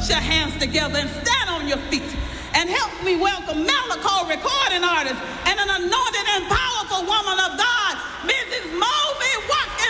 Put your hands together and stand on your feet and help me welcome Malcolm